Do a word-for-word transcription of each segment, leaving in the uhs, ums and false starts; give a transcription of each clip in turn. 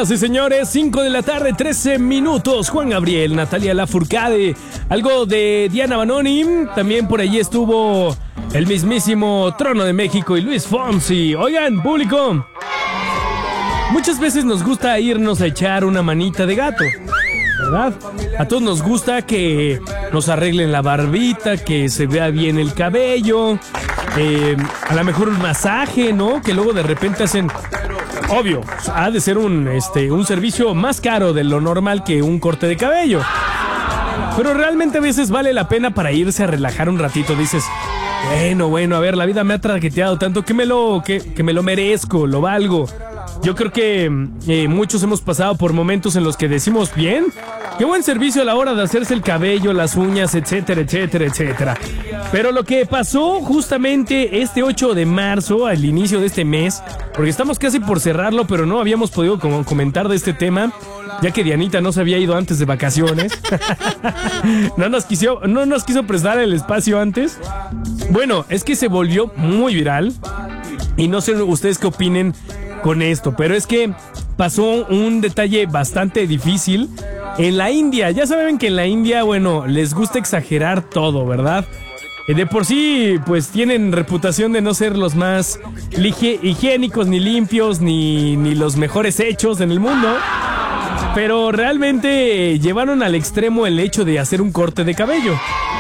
Señoras y señores, cinco de la tarde, trece minutos. Juan Gabriel, Natalia Lafourcade, algo de Diana Banoni. También por allí estuvo el mismísimo Trono de México y Luis Fonsi. Oigan, público, muchas veces nos gusta irnos a echar una manita de gato, ¿verdad? A todos nos gusta que nos arreglen la barbita, que se vea bien el cabello, eh, a lo mejor un masaje, ¿no? Que luego de repente hacen... Obvio, ha de ser un, este, un servicio más caro de lo normal que un corte de cabello. Pero realmente a veces vale la pena para irse a relajar un ratito. Dices, bueno, bueno, a ver, la vida me ha traqueteado tanto que me lo, que, que me lo merezco, lo valgo. Yo creo que eh, muchos hemos pasado por momentos en los que decimos, bien, qué buen servicio a la hora de hacerse el cabello, las uñas, etcétera, etcétera, etcétera. Pero lo que pasó justamente este ocho de marzo, al inicio de este mes, porque estamos casi por cerrarlo, pero no habíamos podido como comentar de este tema, ya que Dianita no se había ido antes de vacaciones. no, nos quiso, no nos quiso prestar el espacio antes. Bueno, es que se volvió muy viral, y no sé ustedes qué opinen con esto, pero es que pasó un detalle bastante difícil en la India. Ya saben que en la India, bueno, les gusta exagerar todo, ¿verdad? De por sí, pues tienen reputación de no ser los más higiénicos, ni limpios, ni, ni los mejores hechos en el mundo. Pero realmente llevaron al extremo el hecho de hacer un corte de cabello.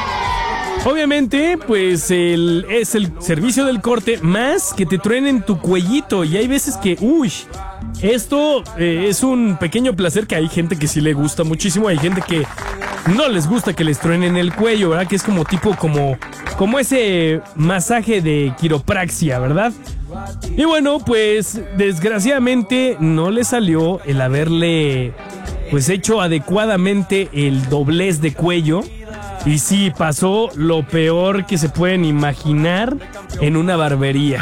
Obviamente, pues el, es el servicio del corte más que te truenen tu cuellito. Y hay veces que, uy, esto eh, es un pequeño placer que hay gente que sí le gusta muchísimo. Hay gente que no les gusta que les truenen el cuello, ¿verdad? Que es como tipo, como, como ese masaje de quiropraxia, ¿verdad? Y bueno, pues desgraciadamente no le salió el haberle pues hecho adecuadamente el doblez de cuello. Y sí, pasó lo peor que se pueden imaginar en una barbería.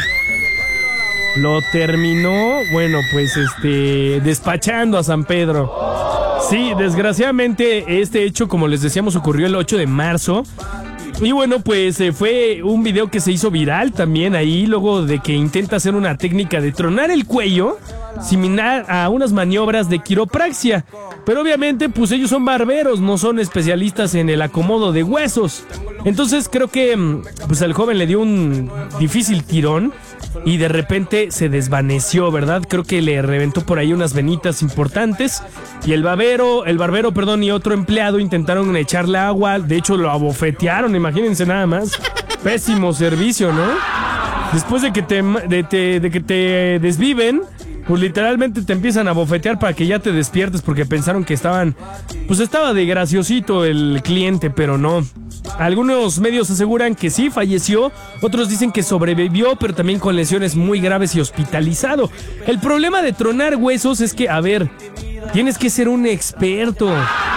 Lo terminó, bueno, pues este, despachando a San Pedro. Sí, desgraciadamente este hecho, como les decíamos, ocurrió el ocho de marzo. Y bueno, pues eh, fue un video que se hizo viral también ahí, luego de que intenta hacer una técnica de tronar el cuello, similar a unas maniobras de quiropraxia. Pero obviamente, pues ellos son barberos, no son especialistas en el acomodo de huesos. Entonces creo que pues al joven le dio un difícil tirón y de repente se desvaneció, ¿verdad? Creo que le reventó por ahí unas venitas importantes y el barbero, el barbero, perdón, y otro empleado intentaron echarle agua. De hecho, lo abofetearon, imagínense nada más. Pésimo servicio, ¿no? Después de que te, de, te, de que te desviven, pues literalmente te empiezan a bofetear para que ya te despiertes porque pensaron que estaban... Pues estaba de graciosito el cliente, pero no. Algunos medios aseguran que sí, falleció. Otros dicen que sobrevivió, pero también con lesiones muy graves y hospitalizado. El problema de tronar huesos es que, a ver, tienes que ser un experto.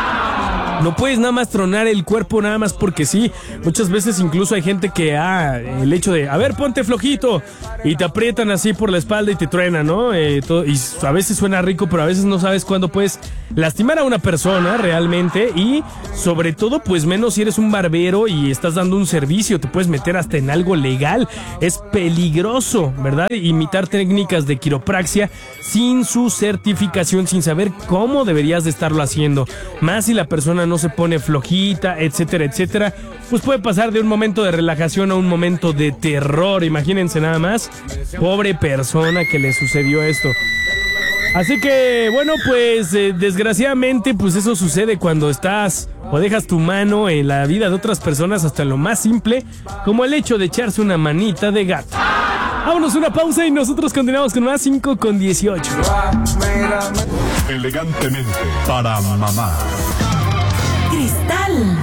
No puedes nada más tronar el cuerpo nada más porque sí. Muchas veces incluso hay gente que, ah, el hecho de, a ver, ponte flojito, y te aprietan así por la espalda y te truenan, ¿no? Eh, todo, y a veces suena rico, pero a veces no sabes cuándo puedes lastimar a una persona realmente. Y sobre todo, pues menos si eres un barbero y estás dando un servicio, te puedes meter hasta en algo legal. Es peligroso, ¿verdad? Imitar técnicas de quiropraxia sin su certificación, sin saber cómo deberías de estarlo haciendo. Más si la persona no se pone flojita, etcétera, etcétera, pues puede pasar de un momento de relajación a un momento de terror. Imagínense nada más, pobre persona que le sucedió esto. Así que, bueno, pues eh, desgraciadamente, pues eso sucede cuando estás o dejas tu mano en la vida de otras personas, hasta lo más simple, como el hecho de echarse una manita de gato. Vámonos una pausa y nosotros continuamos con más. Cinco con dieciocho. Elegantemente para mamá. Cristal.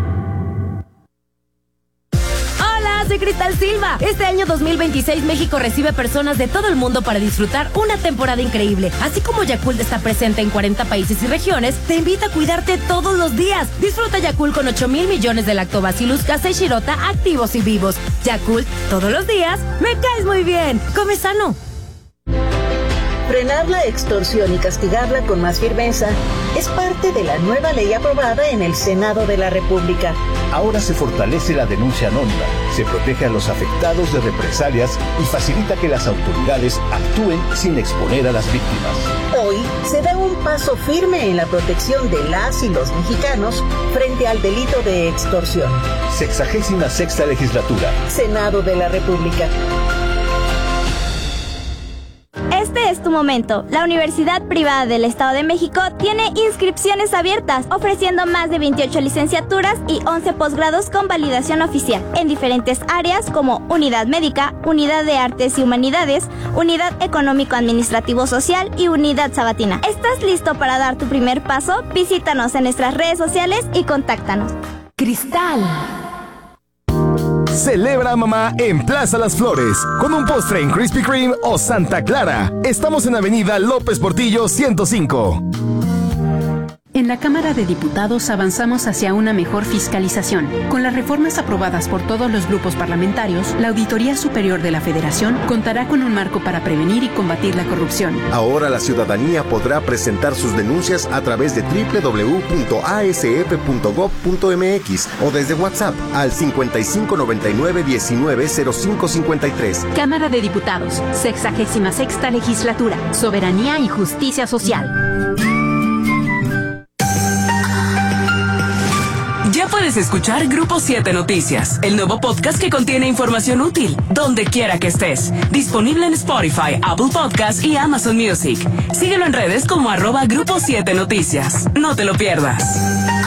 Hola, soy Cristal Silva. Este año dos mil veintiséis México recibe personas de todo el mundo para disfrutar una temporada increíble. Así como Yakult está presente en cuarenta países y regiones, te invita a cuidarte todos los días. Disfruta Yakult con ocho mil millones de lactobacillus casei shirota activos y vivos. Yakult, todos los días, me caes muy bien. Come sano. Frenar la extorsión y castigarla con más firmeza es parte de la nueva ley aprobada en el Senado de la República. Ahora se fortalece la denuncia anónima, se protege a los afectados de represalias y facilita que las autoridades actúen sin exponer a las víctimas. Hoy se da un paso firme en la protección de las y los mexicanos frente al delito de extorsión. Sexagésima sexta legislatura. Senado de la República. Este es tu momento. La Universidad Privada del Estado de México tiene inscripciones abiertas, ofreciendo más de veintiocho licenciaturas y once posgrados con validación oficial, en diferentes áreas como Unidad Médica, Unidad de Artes y Humanidades, Unidad Económico-Administrativo-Social y Unidad Sabatina. ¿Estás listo para dar tu primer paso? Visítanos en nuestras redes sociales y contáctanos. Cristal. Celebra a mamá en Plaza Las Flores con un postre en Krispy Kreme o Santa Clara. Estamos en Avenida López Portillo ciento cinco. En la Cámara de Diputados avanzamos hacia una mejor fiscalización. Con las reformas aprobadas por todos los grupos parlamentarios, la Auditoría Superior de la Federación contará con un marco para prevenir y combatir la corrupción. Ahora la ciudadanía podrá presentar sus denuncias a través de doble u doble u doble u punto a s f punto gob punto m x o desde WhatsApp al cincuenta y cinco noventa y nueve diecinueve cero cinco cincuenta y tres. Cámara de Diputados, sexagésima sexta legislatura, soberanía y justicia social. Ya puedes escuchar Grupo siete Noticias, el nuevo podcast que contiene información útil, donde quiera que estés. Disponible en Spotify, Apple Podcasts y Amazon Music. Síguelo en redes como arroba Grupo siete Noticias. No te lo pierdas.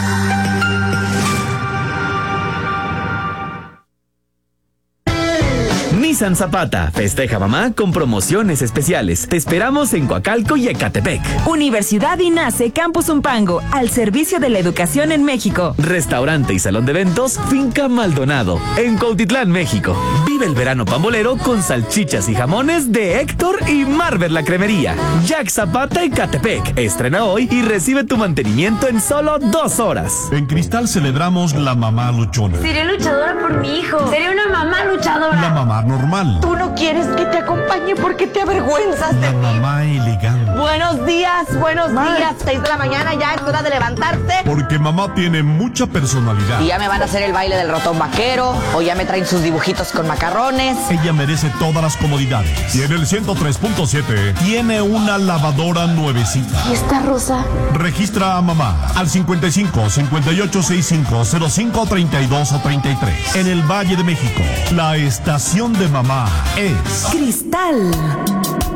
Nissan Zapata festeja mamá con promociones especiales. Te esperamos en Coacalco y Ecatepec. Universidad INACE Campus Umpango, al servicio de la educación en México. Restaurante y salón de eventos Finca Maldonado, en Cuautitlán, México. Vive el verano pambolero con salchichas y jamones de Héctor y Marvel la Cremería. Jack Zapata Ecatepec. Estrena hoy y recibe tu mantenimiento en solo dos horas. En Cristal celebramos la mamá luchona. Seré luchadora por mi hijo. Seré una mamá luchadora. La mamá normal. Tú no quieres que te acompañe porque te avergüenzas de La mí. mamá elegante. Buenos días, buenos Ma. días. Seis de la mañana, ya es hora de levantarse. Porque mamá tiene mucha personalidad. Y ya me van a hacer el baile del ratón vaquero, o ya me traen sus dibujitos con macarrones. Ella merece todas las comodidades. Y en el ciento tres punto siete tiene una lavadora nuevecita. ¿Y esta rosa? Registra a mamá al cincuenta y cinco, cincuenta y ocho sesenta y cinco, cero cinco, treinta y dos o treinta y tres. En el Valle de México, la estación de mamá es Cristal.